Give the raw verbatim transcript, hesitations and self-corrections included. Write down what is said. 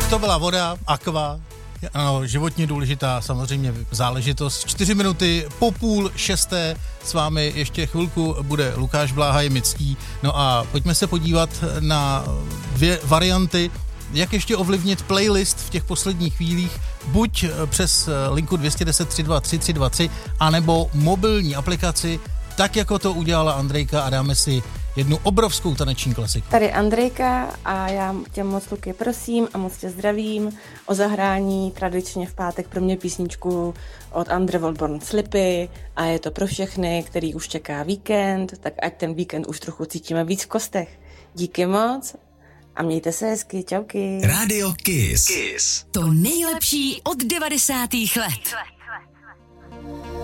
To byla voda, aqua, ano, životně důležitá samozřejmě záležitost. Čtyři minuty po půl šesté s vámi ještě chvilku bude Lukáš Bláha, je mi ctí. No a pojďme se podívat na dvě varianty, jak ještě ovlivnit playlist v těch posledních chvílích, buď přes linku dvě jedna deset, tři dva tři, tři dva tři, anebo mobilní aplikaci, tak jako to udělala Andrejka, a dáme si jednu obrovskou taneční klasiku. Tady Andrejka a já tě moc, Luky, prosím a moc tě zdravím o zahrání tradičně v pátek pro mě písničku od Andre Waldborn Slipy, a je to pro všechny, který už čeká víkend, tak ať ten víkend už trochu cítíme víc v kostech. Díky moc a mějte se hezky, čauky. Rádio Kiss. Kiss. To nejlepší od devadesátých let.